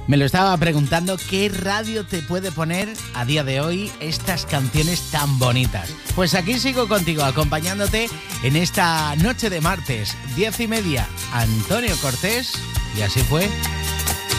Me lo estaba preguntando, ¿qué radio te puede poner a día de hoy estas canciones tan bonitas? Pues aquí sigo contigo, acompañándote en esta noche de martes, 10:30, Antonio Cortés, y así fue.